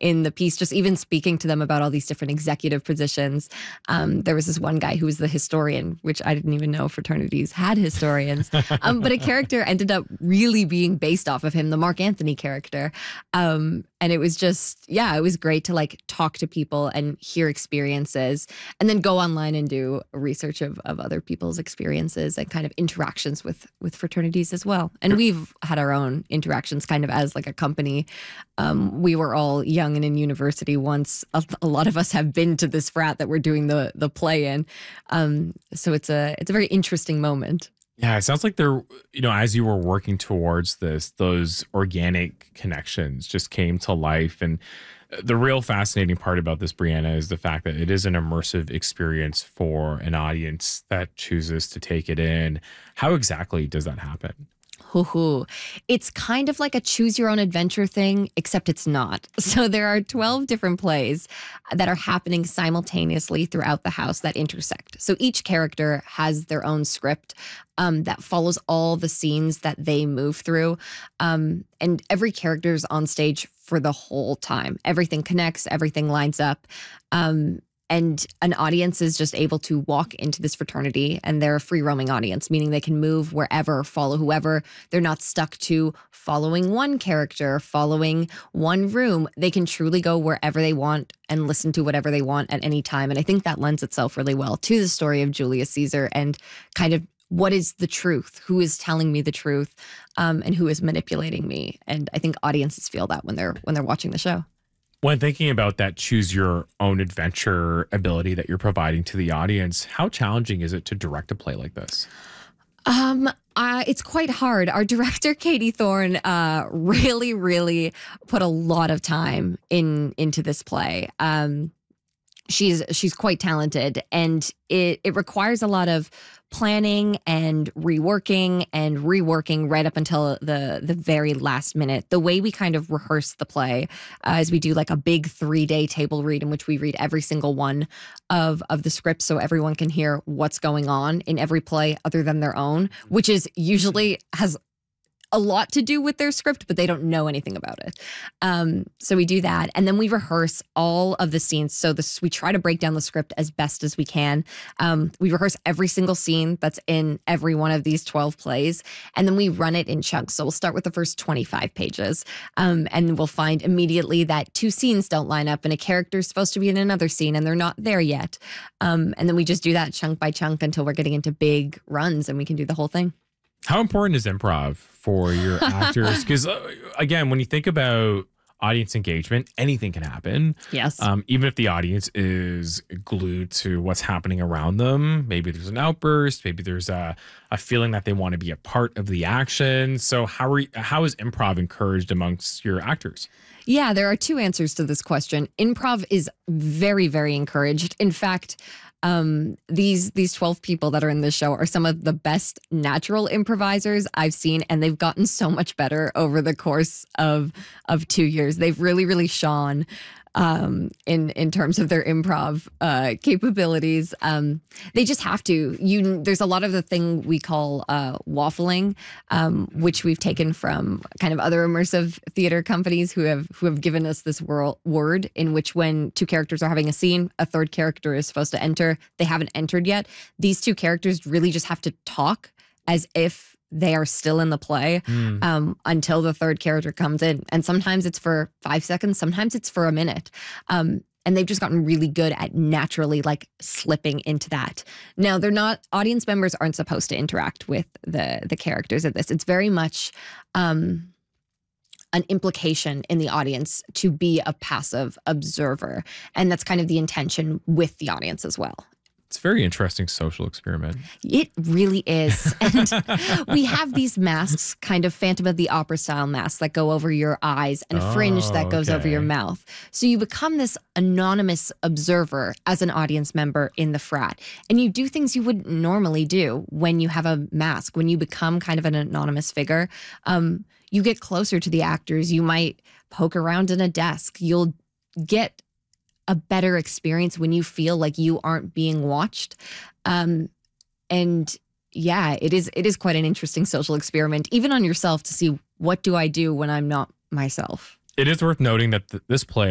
in the piece, just even speaking to them about all these different executive positions. There was this one guy who was the historian, which I didn't even know fraternities had historians. But a character ended up really being based off of him, the Mark Anthony character. And it was just, yeah, it was great to like talk to people and hear experiences and then go online and do research of other people's experiences and kind of interactions with fraternities as well. And we've had our own interactions kind of as like a company. We were all young and in university once. A lot of us have been to this frat that we're doing the play in. So it's a very interesting moment. Yeah, it sounds like there, as you were working towards this, those organic connections just came to life. And the real fascinating part about this, Brianna, is the fact that it is an immersive experience for an audience that chooses to take it in. How exactly does that happen? It's kind of like a choose your own adventure thing, except it's not. So there are 12 different plays that are happening simultaneously throughout the house that intersect. So each character has their own script that follows all the scenes that they move through. And every character is on stage for the whole time. Everything connects, everything lines up. And an audience is just able to walk into this fraternity, and they're a free roaming audience, meaning they can move wherever, follow whoever. They're not stuck to following one character, following one room. They can truly go wherever they want and listen to whatever they want at any time. And I think that lends itself really well to the story of Julius Caesar and kind of what is the truth, who is telling me the truth, and who is manipulating me. And I think audiences feel that when they're watching the show. When thinking about that choose your own adventure ability that you're providing to the audience, how challenging is it to direct a play like this? It's quite hard. Our director, Katie Thorne, really, really put a lot of time into this play. She's quite talented, and it requires a lot of planning and reworking right up until the very last minute. The way we kind of rehearse the play is we do like a big 3-day table read in which we read every single one of the scripts so everyone can hear what's going on in every play other than their own, which is usually has a lot to do with their script, but they don't know anything about it. So we do that. And then we rehearse all of the scenes. So we try to break down the script as best as we can. We rehearse every single scene that's in every one of these 12 plays. And then we run it in chunks. So we'll start with the first 25 pages. And we'll find immediately that 2 scenes don't line up and a character's supposed to be in another scene and they're not there yet. And then we just do that chunk by chunk until we're getting into big runs and we can do the whole thing. How important is improv for your actors? Because again, when you think about audience engagement, anything can happen. Yes. Even if the audience is glued to what's happening around them, maybe there's an outburst, maybe there's a feeling that they want to be a part of the action. So how is improv encouraged amongst your actors? Yeah, there are 2 answers to this question. Improv is very, very encouraged. In fact, these 12 people that are in this show are some of the best natural improvisers I've seen, and they've gotten so much better over the course of 2 years. They've really, really shone in terms of their improv capabilities. They just have to. There's a lot of the thing we call waffling, which we've taken from kind of other immersive theater companies who have given us this word in which when 2 characters are having a scene, a 3rd character is supposed to enter. They haven't entered yet. These 2 characters really just have to talk as if they are still in the play until the 3rd character comes in. And sometimes it's for 5 seconds, sometimes it's for a minute. And they've just gotten really good at naturally like slipping into that. Now, audience members aren't supposed to interact with the characters of this. It's very much an implication in the audience to be a passive observer. And that's kind of the intention with the audience as well. It's a very interesting social experiment. It really is. And we have these masks, kind of Phantom of the Opera style masks that go over your eyes and a fringe that goes over your mouth. So you become this anonymous observer as an audience member in the frat. And you do things you wouldn't normally do when you have a mask. When you become kind of an anonymous figure, you get closer to the actors. You might poke around in a desk. You'll get a better experience when you feel like you aren't being watched. And yeah, it is quite an interesting social experiment, even on yourself, to see what do I do when I'm not myself. It is worth noting that this play